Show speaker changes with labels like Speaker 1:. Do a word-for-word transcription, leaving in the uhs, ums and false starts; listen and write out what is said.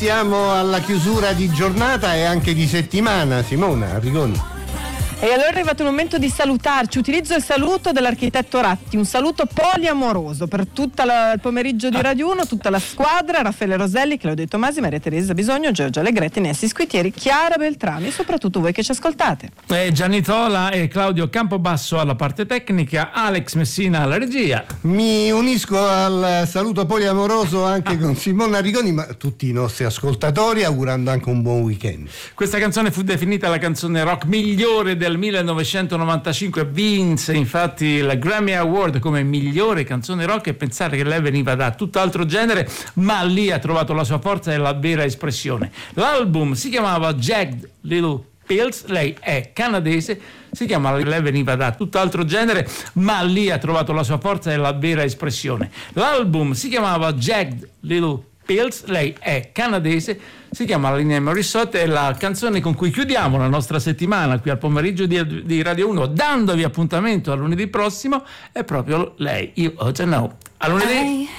Speaker 1: siamo alla chiusura di giornata e anche di settimana, Simona Arrigoni.
Speaker 2: E allora è arrivato il momento di salutarci. Utilizzo il saluto dell'architetto Ratti, un saluto poliamoroso per tutto il pomeriggio di Radio uno, tutta la squadra, Raffaele Roselli, Claudio Tomasi, Maria Teresa Bisogno, Giorgio Allegretti, Nessi Squitieri, Chiara Beltrami e soprattutto voi che ci ascoltate.
Speaker 3: Eh, Gianni Tola e Claudio Campobasso alla parte tecnica, Alex Messina alla regia.
Speaker 1: Mi unisco al saluto poliamoroso anche con Simona Arrigoni, ma tutti i nostri ascoltatori, augurando anche un buon weekend.
Speaker 3: Questa canzone fu definita la canzone rock migliore del millenovecentonovantacinque, vinse infatti il Grammy Award come migliore canzone rock, e pensare che lei veniva da tutt'altro genere, ma lì ha trovato la sua forza e la vera espressione. L'album si chiamava Jagged Little Pills, lei è canadese, si chiama, lei veniva da tutt'altro genere, ma lì ha trovato la sua forza e la vera espressione. L'album si chiamava Jagged Little Pills, lei è canadese, si chiama La linea Morissette, è la canzone con cui chiudiamo la nostra settimana qui al pomeriggio di, di Radio uno, dandovi appuntamento a lunedì prossimo. È proprio lei, You Oughta Know. A lunedì.